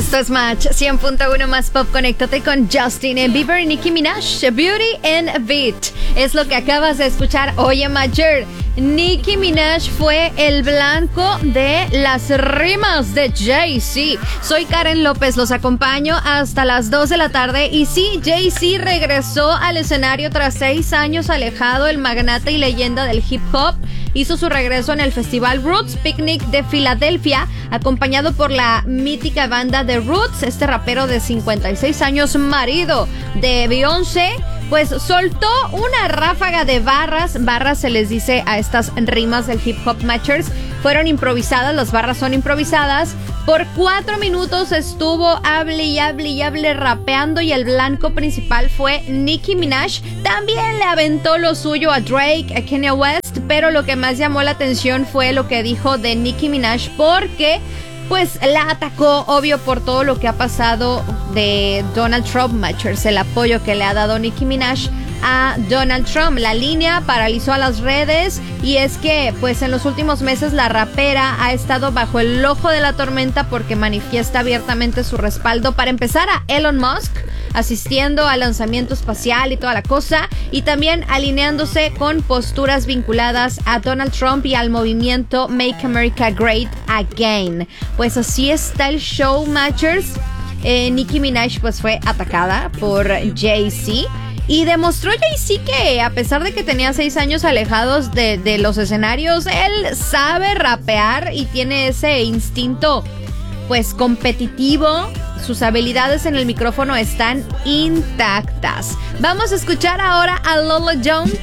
Esto es Match 100.1 más pop. Conéctate con Justin Bieber y Nicki Minaj. Beauty and Beat es lo que acabas de escuchar. Oye, Matcher, Nicki Minaj fue el blanco de las rimas de Jay-Z. Soy Karen López, los acompaño hasta las 2 de la tarde. Y sí, Jay-Z regresó al escenario tras 6 años alejado. El magnate y leyenda del hip hop hizo su regreso en el festival Roots Picnic de Filadelfia, acompañado por la mítica banda de Roots. Este rapero de 56 años, marido de Beyoncé, pues soltó una ráfaga de barras se les dice a estas rimas del hip hop, Matchers. Fueron improvisadas, las barras son improvisadas. Por 4 minutos estuvo hable y hable rapeando, y el blanco principal fue Nicki Minaj. También le aventó lo suyo a Drake, a Kanye West, pero lo que más llamó la atención fue lo que dijo de Nicki Minaj, porque pues la atacó, obvio, por todo lo que ha pasado de Donald Trump, Matchers, el apoyo que le ha dado Nicki Minaj a Donald Trump. La línea paralizó a las redes, y es que pues en los últimos meses la rapera ha estado bajo el ojo de la tormenta porque manifiesta abiertamente su respaldo, para empezar, a Elon Musk, asistiendo al lanzamiento espacial y toda la cosa, y también alineándose con posturas vinculadas a Donald Trump y al movimiento Make America Great Again. Pues así está el show, Matchers. Nicki Minaj pues fue atacada por Jay-Z, y demostró Jay-Z que a pesar de que tenía 6 años alejados de los escenarios, él sabe rapear y tiene ese instinto pues competitivo. Sus habilidades en el micrófono están intactas. Vamos a escuchar ahora a Lola Young.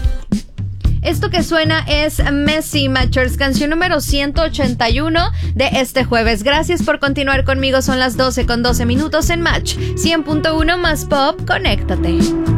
Esto que suena es Messy, Matchers, canción número 181 de este jueves. Gracias por continuar conmigo. Son las 12:12 en Match 100.1 más pop. Conéctate.